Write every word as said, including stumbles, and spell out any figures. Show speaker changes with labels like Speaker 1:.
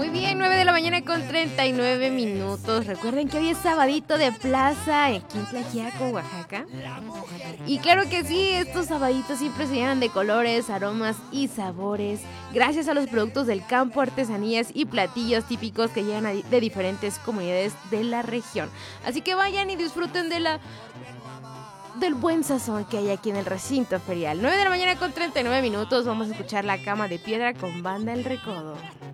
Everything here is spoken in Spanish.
Speaker 1: Muy bien, nueve de la mañana con treinta y nueve minutos. Recuerden que hoy es sabadito de plaza aquí en Tlaxiaco, Oaxaca. Y claro que sí, estos sabaditos siempre se llenan de colores, aromas y sabores, gracias a los productos del campo, artesanías y platillos típicos que llegan de diferentes comunidades de la región. Así que vayan y disfruten de la del buen sazón que hay aquí en el recinto ferial. nueve de la mañana con treinta y nueve minutos, vamos a escuchar La Cama de Piedra con Banda El Recodo.